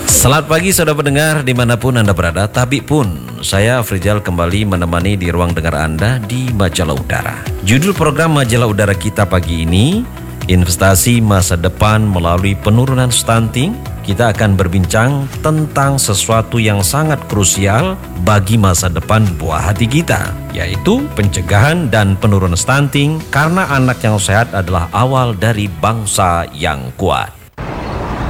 Selamat pagi saudara pendengar dimanapun Anda berada. Tapi pun saya Afrizal kembali menemani di ruang dengar Anda di Majalah Udara. Judul program Majalah Udara kita pagi ini, investasi masa depan melalui penurunan stunting. Kita akan berbincang tentang sesuatu yang sangat krusial bagi masa depan buah hati kita, yaitu pencegahan dan penurunan stunting, karena anak yang sehat adalah awal dari bangsa yang kuat.